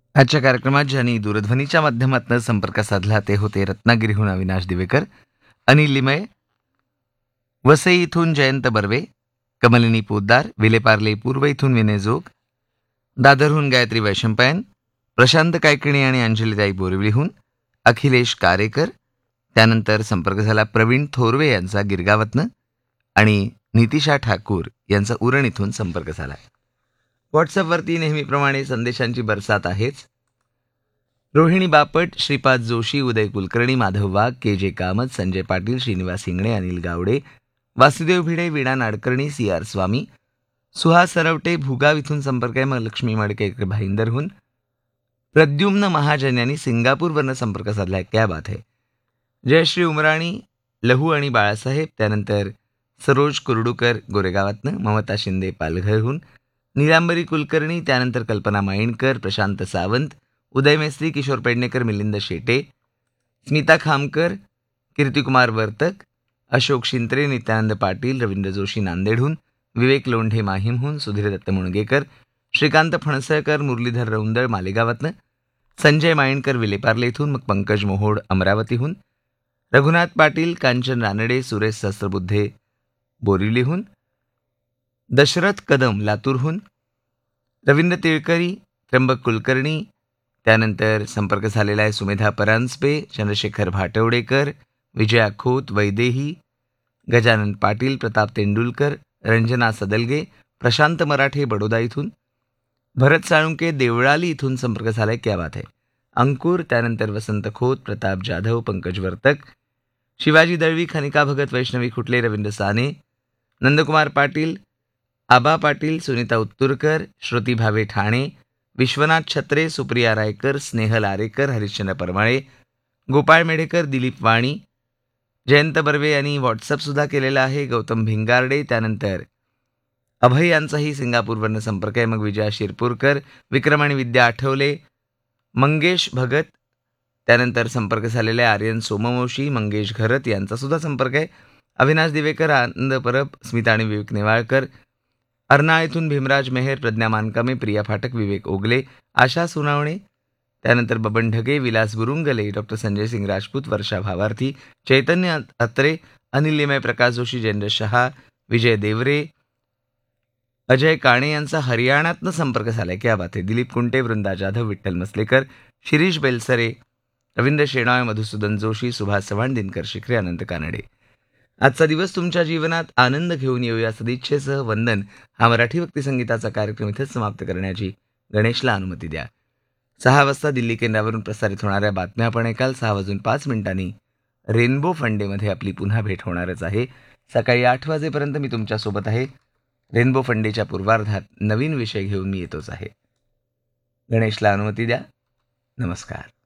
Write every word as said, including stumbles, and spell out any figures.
आजच्या कार्यक्रमात ज्यांनी दूरध्वनीच्या माध्यमातून संपर्क साधला ते होते रत्नागिरीहून अविनाश दिवेकर, अनिल लिमये, वसई इथून जयंत बर्वे, कमलिनी पोद्दार, विलेपार्ले पूर्व इथून विनय जोग, दादरहून गायत्री वैशंपायन, प्रशांत कायकिणी आणि अंजलीताई बोरिवलीहून, अखिलेश कारेकर, त्यानंतर संपर्क झाला प्रवीण थोरवे यांचा गिरगावातनं आणि नितिशा ठाकूर यांचा उरण इथून संपर्क झाला. व्हॉट्सअपवरती नेहमीप्रमाणे संदेशांची बरसात आहेच. रोहिणी बापट, श्रीपाद जोशी, उदय कुलकर्णी, माधव वाघ, के जे कामत, संजय पाटील, श्रीनिवास हिंगणे, अनिल गावडे, वासुदेव भिडे, वीणा नाडकर्णी, सी आर स्वामी, सुहास सरवटे, भुगाव इथून संपर्क आहे. मग लक्ष्मी मडके भाईंदरहून, प्रद्युम्न महाजन यांनी सिंगापूरवरनं संपर्क साधलाय. क्या बात आहे. जयश्री उमराणी, लहू आणि बाळासाहेब, त्यानंतर सरोज कुर्डूकर गोरेगावातनं, ममता शिंदे पालघरहून, निलांबरी कुलकर्णी, त्यानंतर कल्पना माइंडकर, प्रशांत सावंत, उदय मेस्त्री, किशोर पेडणेकर, मिलिंद शेटे, स्मिता खामकर, कीर्तिकुमार वर्तक, अशोक शिंत्रे, नित्यानंद पाटील, रवींद्र जोशी नांदेडहून, विवेक लोंढे माहीमहून, सुधीर दत्त मुणगेकर, श्रीकांत फणसळकर, मुरलीधर रौंदळ मालेगावातनं, संजय माइंडकर विलेपार्ले इथून, मग पंकज मोहोड अमरावतीहून, रघुनाथ पाटील, कांचन रानडे, सुरेश सहस्त्रबुद्धे बोरिवलीहून, दशरथ कदम लातूरहून, रवींद्र तिळकरी, त्र्यंबक कुलकर्णी, त्यानंतर संपर्क झालेला आहे सुमेधा परांजपे, चंद्रशेखर भाटवडेकर, विजया खोत, वैदेही, गजानन पाटील, प्रताप तेंडुलकर, रंजना सदलगे, प्रशांत मराठे बडोदा इथून, भरत साळुंके देवळाली इथून संपर्क झालाय. क्या बात आहे. अंकुर, त्यानंतर वसंत खोत, प्रताप जाधव, पंकज वर्तक, शिवाजी दळवी, खनिका भगत, वैष्णवी खुटले, रवींद्र साने, नंदकुमार पाटील, आबा पाटील, सुनीता उत्तुरकर, श्रुती भावे ठाणे, विश्वनाथ छत्रे, सुप्रिया रायकर, स्नेहल आरेकर, हरिश्चंद्र परमाळे, गोपाळ मेढेकर, दिलीप वाणी, जयंत बर्वे यांनी व्हॉट्सअपसुद्धा केलेला आहे, गौतम भिंगारडे, त्यानंतर अभय यांचाही सिंगापूरवरनं संपर्क आहे. मग विजया शिरपूरकर, विक्रम आणि विद्या आठवले, मंगेश भगत, त्यानंतर संपर्क झालेला आहे आर्यन सोमवंशी, मंगेश घरत यांचासुद्धा संपर्क आहे. अविनाश दिवेकर, आनंद परब, स्मिता आणि विवेक नेवाळकर, अर्नाळ इथून भीमराज मेहर, प्रज्ञा मानकामे, प्रिया फाटक, विवेक ओगले, आशा सुनावणे, त्यानंतर बबन ढगे, विलास गुरुंगले, डॉक्टर संजय सिंग राजपूत, वर्षा भावार्थी, चैतन्य अत्रे, अनिल लिमये, प्रकाश जोशी, जयेंद्र शहा, विजय देवरे, अजय काणे यांचा हरियाणातनं संपर्क झालाय. क्या बात आहे. दिलीप कुंटे, वृंदा जाधव, विठ्ठल मसलेकर, शिरीष बेलसरे, रवींद्र शेणाय, मधुसूदन जोशी, सुभाष चव्हाण, दिनकर शिखरे, अनंत कानडे. आजचा दिवस तुमच्या जीवनात आनंद घेऊन येऊया सदिच्छेसह वंदन हा मराठी भक्तिसंगीताचा कार्यक्रम इथेच समाप्त करण्याची गणेशला अनुमती द्या. सहा वाजता दिल्ली केंद्रावरून प्रसारित होणाऱ्या बातम्या आपण ऐकाल. सहा वाजून पाच मिनिटांनी रेनबो फंडेमध्ये आपली पुन्हा भेट होणारच आहे. सकाळी आठ वाजेपर्यंत मी तुमच्यासोबत आहे. रेनबो फंडेच्या पूर्वार्धात नवीन विषय घेऊन मी येतोच आहे. गणेशला अनुमती द्या. नमस्कार.